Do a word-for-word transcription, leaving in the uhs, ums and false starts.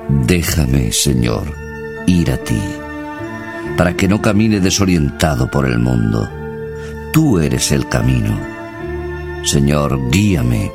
Déjame, Señor, ir a ti, para que no camine desorientado por el mundo. Tú eres el camino. Señor, guíame